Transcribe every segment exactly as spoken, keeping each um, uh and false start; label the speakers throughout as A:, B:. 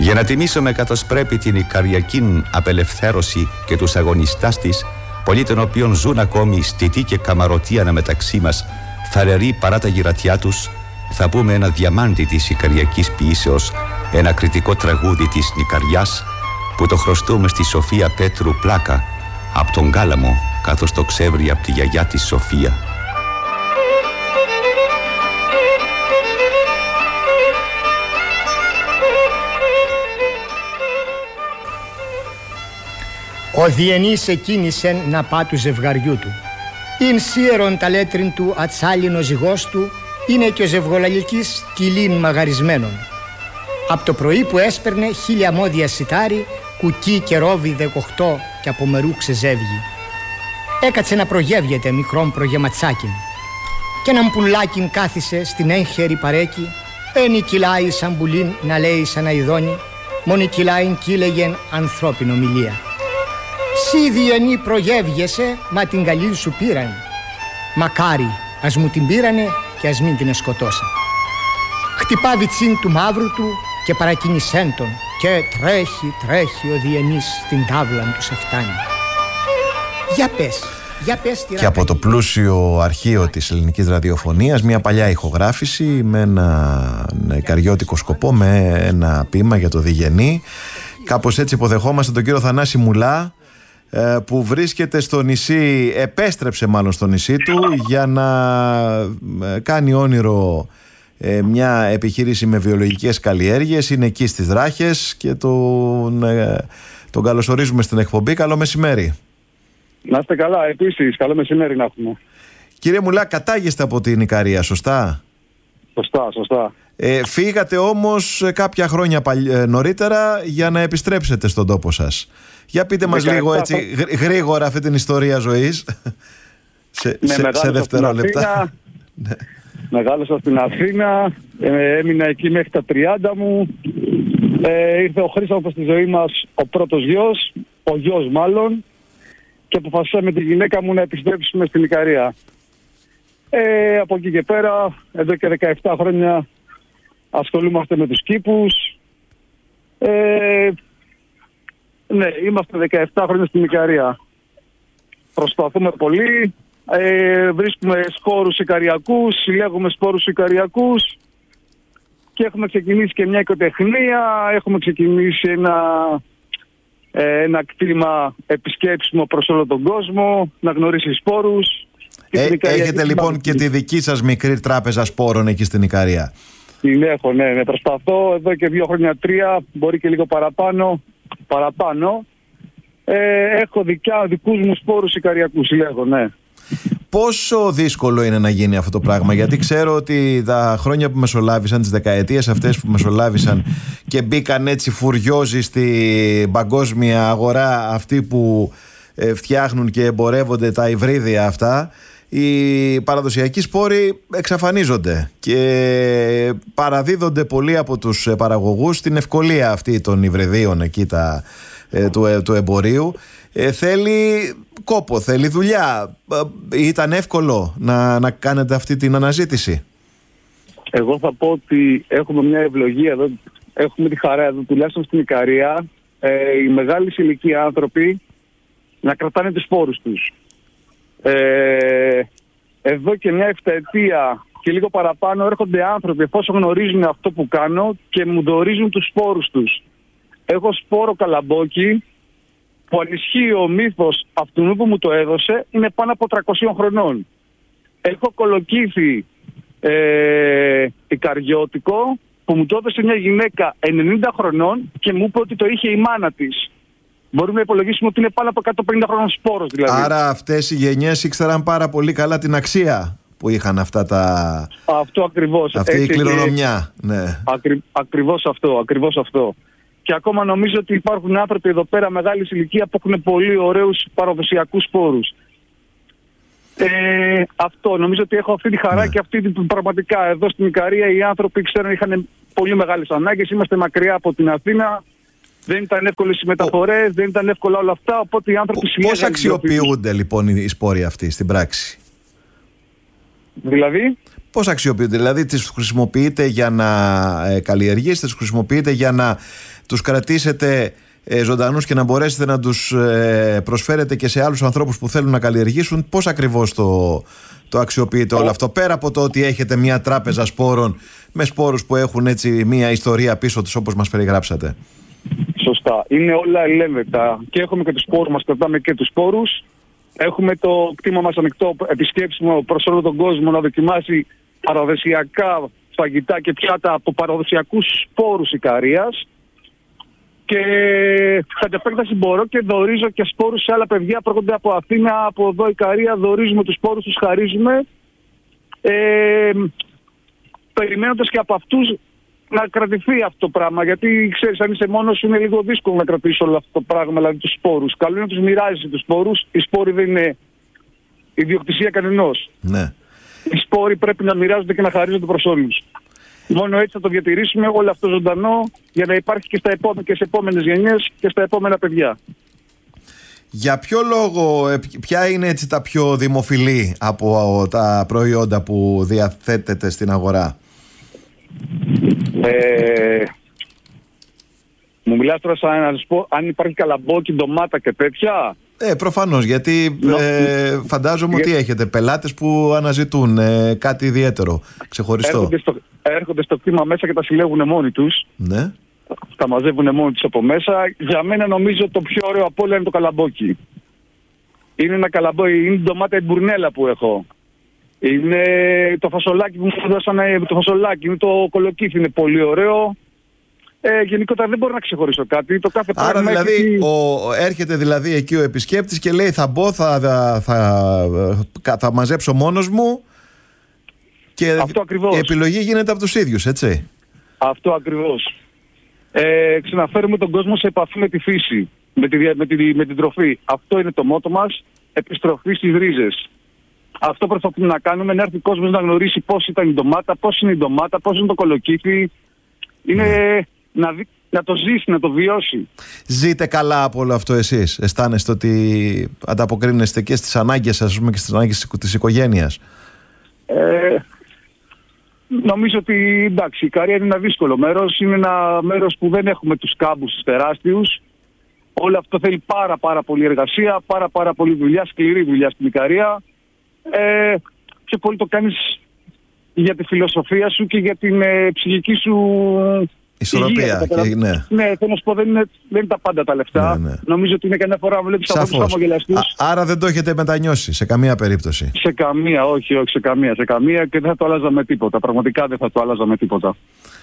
A: Για να τιμήσουμε καθώς πρέπει την ικαριακή απελευθέρωση και τους αγωνιστάς της, πολλοί των οποίων ζουν ακόμη στιτή και καμαρωτή αναμεταξύ μας, θαρεροί παρά τα γυρατιά τους, θα πούμε ένα διαμάντι της ικαριακής ποιήσεως, ένα κριτικό τραγούδι της Νικαριάς, που το χρωστούμε στη Σοφία Πέτρου Πλάκα, από τον Κάλαμο, καθώς το ξέβρει από τη γιαγιά της Σοφία.
B: Ο Διενής εκκίνησεν να πά του ζευγαριού του. Ειν σίερον τα λέτριν του ατσάλινο ζυγός του, είναι και ο ζευγολαλικής κυλίν μαγαρισμένον. Απ' το πρωί που έσπερνε χίλια μόδια σιτάρι, κουκί και ρόβι δεκοχτώ και από μερού ξεζεύγει. Έκατσε να προγεύγεται μικρόν προγεματσάκιν. Κι έναν πουλάκιν κάθισε στην έγχερη παρέκη, ένι κυλάει σαν πουλίν να λέει σαν αηδόνι, μόνοι κυλάιν κύλεγεν ανθρώπιν ομιλία. Σύ Διενή προγεύγεσαι, μα την καλήν σου πήραν. Μακάρι, ας μου την πήρανε και ας μην την εσκοτώσα. Χτυπά βιτσίν του μαύρου του και παρακινησέν τον, και τρέχει, τρέχει ο Διενής στην τάβλαν του σε φτάνει. Για πες, για πες τι.
C: Και από το πλούσιο αρχείο της ελληνικής ραδιοφωνίας, μια παλιά ηχογράφηση με ένα ικαριώτικο σκοπό, με ένα ποίημα για το Διγενή. Κάπως έτσι υποδεχόμαστε τον κύριο Θανάση Μουλά, που βρίσκεται στο νησί, επέστρεψε μάλλον στο νησί του για να κάνει όνειρο μια επιχείρηση με βιολογικές καλλιέργειες. Είναι εκεί στις Δράχες και τον, τον καλωσορίζουμε στην εκπομπή. Καλό μεσημέρι.
D: Να είστε καλά, επίσης καλό μεσημέρι να έχουμε.
C: Κύριε Μουλά, κατάγεστε από την Ικαρία, σωστά?
D: Σωστά, σωστά.
C: Ε, φύγατε όμως κάποια χρόνια νωρίτερα για να επιστρέψετε στον τόπο σας. Για πείτε μας λίγο έτσι γρήγορα αυτή την ιστορία ζωής σε,
D: ναι,
C: σε, σε δευτερόλεπτα.
D: Μεγάλωσα στην Αθήνα, ε, έμεινα εκεί μέχρι τα τριάντα μου. Ε, ήρθε ο Χρήστος στη ζωή μας, ο πρώτος γιος, ο γιος μάλλον, και αποφασίσαμε με τη γυναίκα μου να επιστρέψουμε στην Ικαρία. Ε, από εκεί και πέρα, εδώ και δεκαεπτά χρόνια ασχολούμαστε με τους κήπους. Ε, ναι, είμαστε δεκαεπτά χρόνια στην Ικαρία. Προσπαθούμε πολύ, ε, βρίσκουμε σπόρους ικαριακούς, συλλέγουμε σπόρους ικαριακούς και έχουμε ξεκινήσει και μια οικοτεχνία, έχουμε ξεκινήσει ένα, ε, ένα κτήμα επισκέψιμο προς όλο τον κόσμο, να γνωρίσει σπόρους.
C: Ε, έχετε λοιπόν και τη δική σας μικρή τράπεζα σπόρων εκεί στην Ικαρία?
D: Την έχω, ναι, ναι. Προσπαθώ εδώ και δύο χρόνια, τρία, μπορεί και λίγο παραπάνω, παραπάνω. Ε, έχω δικιά, δικούς μου σπόρους ικαριακούς, λέγω, ναι.
C: Πόσο δύσκολο είναι να γίνει αυτό το πράγμα? Γιατί ξέρω ότι τα χρόνια που μεσολάβησαν, τις δεκαετίες αυτές που μεσολάβησαν και μπήκαν έτσι φουριόζοι στην παγκόσμια αγορά, αυτοί που ε, φτιάχνουν και εμπορεύονται τα υβρίδια αυτά, οι παραδοσιακοί σπόροι εξαφανίζονται και παραδίδονται πολλοί από τους παραγωγούς στην ευκολία αυτή των υβριδίων εκεί τα, ε, του, ε, του εμπορίου. Ε, θέλει κόπο, θέλει δουλειά. Ε, ήταν εύκολο να, να κάνετε αυτή την αναζήτηση?
D: Εγώ θα πω ότι έχουμε μια ευλογία εδώ, έχουμε τη χαρά εδώ τουλάχιστον στην Ικαρία, ε, οι μεγάλης ηλικία άνθρωποι να κρατάνε τους σπόρους τους. Ε, εδώ και μια επταετία και λίγο παραπάνω έρχονται άνθρωποι εφόσον γνωρίζουν αυτό που κάνω και μου δωρίζουν τους σπόρους τους. Έχω σπόρο καλαμπόκι που ανισχύει ο μύθος αυτού που μου το έδωσε, είναι πάνω από τριακόσια χρονών. Έχω κολοκύθι ε, ικαριώτικο που μου το έδωσε μια γυναίκα ενενήντα χρονών και μου είπε ότι το είχε η μάνα της. Μπορούμε να υπολογίσουμε ότι είναι πάνω από εκατόν πενήντα χρόνων σπόρος δηλαδή.
C: Άρα αυτές οι γενιές ήξεραν πάρα πολύ καλά την αξία που είχαν αυτά τα...
D: Αυτό ακριβώς.
C: Αυτή έτσι, η κληρονομιά. Και... Ναι.
D: Ακρι... Ακριβώς αυτό, ακριβώς αυτό. Και ακόμα νομίζω ότι υπάρχουν άνθρωποι εδώ πέρα μεγάλης ηλικία που έχουν πολύ ωραίους παραδοσιακούς σπόρους. Ε, αυτό, νομίζω ότι έχω αυτή τη χαρά, ναι. Και αυτή την πραγματικά εδώ στην Ικαρία οι άνθρωποι ξέρουν είχαν πολύ μεγάλες ανάγκες. Είμαστε μακριά από την Αθήνα. Δεν ήταν εύκολες οι μεταφορές, Ο... δεν ήταν εύκολα όλα αυτά. Οπότε οι άνθρωποι συλλέγαν.
C: Πώς αξιοποιούνται λοιπόν οι σπόροι αυτοί στην πράξη?
D: Δηλαδή?
C: Πώς αξιοποιούνται? Δηλαδή τις χρησιμοποιείτε για να ε, καλλιεργήσετε, τις χρησιμοποιείτε για να τους κρατήσετε ε, ζωντανούς και να μπορέσετε να τους ε, προσφέρετε και σε άλλους ανθρώπους που θέλουν να καλλιεργήσουν, πώς ακριβώς το, το αξιοποιείτε όλο αυτό, πέρα από το ότι έχετε μια τράπεζα σπόρων με σπόρους που έχουν έτσι μια ιστορία πίσω τους, όπως μας περιγράψατε?
D: Σωστά. Είναι όλα ελεύθερα. Και έχουμε και τους σπόρους μας, κρατάμε και τους σπόρους. Έχουμε το κτήμα μας ανοιχτό, επισκέψιμο προς όλο τον κόσμο, να δοκιμάσει παραδοσιακά φαγητά και πιάτα από παραδοσιακούς σπόρους Ικαρίας. Και κατ' επέκταση μπορώ και δωρίζω και σπόρους σε άλλα παιδιά που έρχονται από Αθήνα, από εδώ Ικαρία. Δωρίζουμε τους σπόρους, τους χαρίζουμε. Ε, περιμένοντας και από αυτούς να κρατηθεί αυτό το πράγμα. Γιατί ξέρεις, αν είσαι μόνος σου είναι λίγο δύσκολο να κρατήσεις όλο αυτό το πράγμα, δηλαδή τους σπόρους. Καλό είναι να τους μοιράζεσαι τους σπόρους. Οι σπόροι δεν είναι ιδιοκτησία κανενός.
C: Ναι.
D: Οι σπόροι πρέπει να μοιράζονται και να χαρίζονται προς όλους. Μόνο έτσι θα το διατηρήσουμε όλο αυτό ζωντανό για να υπάρχει και, στα επόμε- και σε επόμενες γενιές και στα επόμενα παιδιά.
C: Για ποιο λόγο, ποια είναι έτσι τα πιο δημοφιλή από τα προϊόντα που διαθέτετε στην αγορά?
D: Ε, μου μιλάς τώρα σαν να σας πω αν υπάρχει καλαμπόκι, ντομάτα και τέτοια?
C: Ε, προφανώς, γιατί ε, φαντάζομαι ότι έχετε πελάτες που αναζητούν ε, κάτι ιδιαίτερο, ξεχωριστό.
D: Έρχονται στο, έρχονται στο κτήμα μέσα και τα συλλέγουν μόνοι τους.
C: Ναι.
D: Τα μαζεύουν μόνοι τους από μέσα. Για μένα νομίζω το πιο ωραίο από όλα είναι το καλαμπόκι. Είναι ένα καλαμπόκι, είναι η ντομάτα η μπουρνέλα που έχω. Είναι το φασολάκι που μου δώσανε, το φασολάκι, είναι το κολοκύθι, είναι πολύ ωραίο. Ε, γενικότερα δεν μπορώ να ξεχωρίσω κάτι. Το κάθε
C: Άρα
D: πράγμα
C: δηλαδή
D: έχει...
C: ο, έρχεται δηλαδή εκεί ο επισκέπτης και λέει θα μπω, θα, θα, θα, θα μαζέψω μόνος μου και
D: Αυτό ακριβώς.
C: η επιλογή γίνεται από τους ίδιους, έτσι?
D: Αυτό ακριβώς. Ε, ξαναφέρουμε τον κόσμο σε επαφή με τη φύση, με, τη, με, τη, με την τροφή. Αυτό είναι το μότο μας, επιστροφή στις ρίζες. Αυτό προσπαθούμε να κάνουμε, να έρθει ο κόσμος να γνωρίσει πώς ήταν η ντομάτα, πώς είναι η ντομάτα, πώς είναι το κολοκύθι. Είναι mm. να, δει, να το ζήσει, να το βιώσει.
C: Ζείτε καλά από όλο αυτό εσείς? Αισθάνεστε ότι ανταποκρίνεστε και στις ανάγκες σας, ας πούμε, και στις ανάγκες της οικογένειας?
D: Ε, νομίζω ότι εντάξει, η Ικαρία είναι ένα δύσκολο μέρος. Είναι ένα μέρος που δεν έχουμε τους κάμπους τους τεράστιους. Όλο αυτό θέλει πάρα πάρα πολύ εργασία, πάρα πάρα πολύ δουλειά, σκληρή δουλειά στην Ικαρία. Ε, πιο πολύ το κάνεις για τη φιλοσοφία σου και για την ε, ψυχική σου
C: ισορροπία.
D: υγεία.
C: Ναι,
D: ναι θέλω να σου πω, δεν είναι, δεν είναι τα πάντα τα λεφτά. Ναι, ναι. Νομίζω ότι είναι κανένα φορά να βλέπεις από τους χαμογελαστούς.
C: Άρα δεν το έχετε μετανιώσει σε καμία περίπτωση?
D: Σε καμία, όχι, όχι, σε καμία, σε καμία και δεν θα το άλλαζα με τίποτα. Πραγματικά δεν θα το άλλαζα με τίποτα.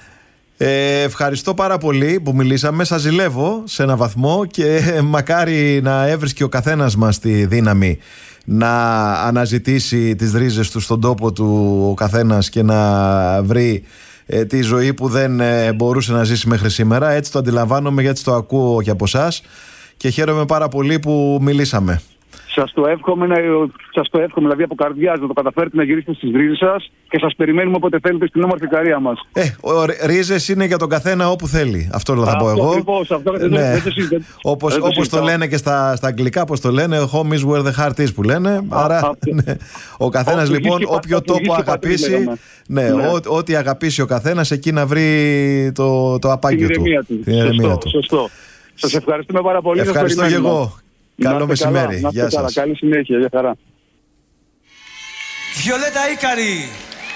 C: Ε, ευχαριστώ πάρα πολύ που μιλήσαμε. Σας ζηλεύω σε ένα βαθμό και μακάρι να έβρισκε ο καθένας μας τη δύναμη να αναζητήσει τις ρίζες του στον τόπο του ο καθένας και να βρει ε, τη ζωή που δεν ε, μπορούσε να ζήσει μέχρι σήμερα. Έτσι το αντιλαμβάνομαι, γιατί το ακούω και από εσάς και χαίρομαι πάρα πολύ που μιλήσαμε.
D: Σας το εύχομαι, να, σας το εύχομαι δηλαδή από καρδιάς να το καταφέρετε να γυρίσετε στις ρίζες σας και σας περιμένουμε όποτε θέλετε στην όμορφη Ικαρία μας.
C: Ε, ο, ρίζες είναι για τον καθένα όπου θέλει. Αυτό θα πω εγώ.
D: Ακριβώς, αυτό
C: ναι. Όπως,
D: το
C: όπως το λένε και στα, στα αγγλικά, πώς το λένε, home is where the heart is που λένε. Α, άρα ναι. Ο καθένας λοιπόν όποιο τόπο αγαπήσει, ναι, ναι. Ό, ό,τι αγαπήσει ο καθένας εκεί να βρει το, το απάγιο του.
D: Την ηρεμία του. Σωστό. Σας ευχαριστούμε πάρα πολύ.
C: Ευχαριστώ και εγώ. Καλό μεσημέρι. Γεια σας.
D: Καλή συνέχεια. Γεια χαρά.
E: Βιολέτα Ίκαρη.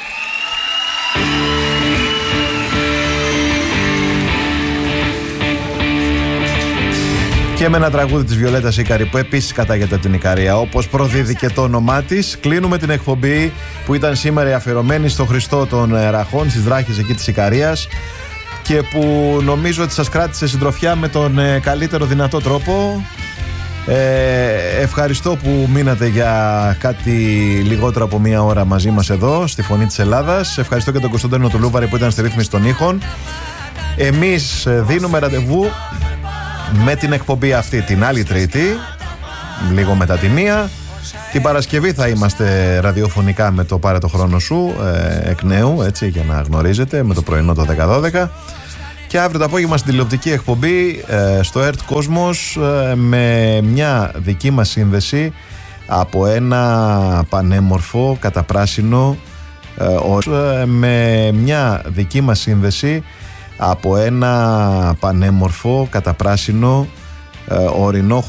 C: Και με ένα τραγούδι της Βιολέτας Ίκαρη που επίσης κατάγεται από την Ικαρία, όπως προδίδει και το όνομά της. Κλείνουμε την εκπομπή που ήταν σήμερα αφιερωμένη στο Χριστό των Ραχών, στις Δράχες εκεί της Ικαρίας, και που νομίζω ότι σας κράτησε συντροφιά με τον καλύτερο δυνατό τρόπο. Ε, ευχαριστώ που μείνατε για κάτι λιγότερο από μία ώρα μαζί μας εδώ στη Φωνή της Ελλάδας. Ευχαριστώ και τον Κωνσταντίνο του Λούβαρη που ήταν στη ρύθμιση των ήχων. Εμείς δίνουμε ραντεβού με την εκπομπή αυτή την άλλη Τρίτη, λίγο μετά τη μία. Την Παρασκευή θα είμαστε ραδιοφωνικά με το Πάρε το χρόνο σου ε, εκ νέου, έτσι, για να γνωρίζετε, με το πρωινό το δέκα δώδεκα. Και αύριο το απόγευμα στην τηλεοπτική εκπομπή ε, στο ΕΡΤ Κόσμος ε, με μια δική μας σύνδεση από ένα πανέμορφο καταπράσινο ε, ε, με μια δική μας σύνδεση από ένα πανέμορφο καταπράσινο ε, ορεινό